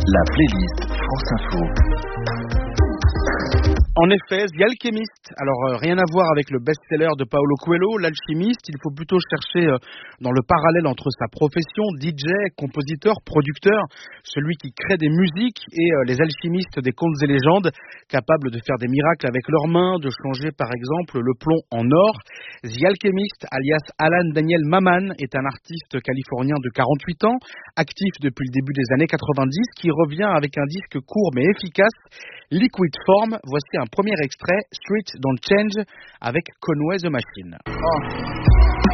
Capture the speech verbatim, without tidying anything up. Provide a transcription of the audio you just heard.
La playlist France Info. En effet, The Alchemist, alors euh, rien à voir avec le best-seller de Paulo Coelho, L'Alchimiste, il faut plutôt chercher euh, dans le parallèle entre sa profession, D J, compositeur, producteur, celui qui crée des musiques, et euh, les alchimistes des contes et légendes, capables de faire des miracles avec leurs mains, de changer par exemple le plomb en or. The Alchemist, alias Alan Daniel Maman, est un artiste californien de quarante-huit ans, actif depuis le début des années quatre-vingt-dix, qui revient avec un disque court mais efficace, Liquid Form. Voici un premier extrait, Street Don't Change, avec Conway the Machine. Oh.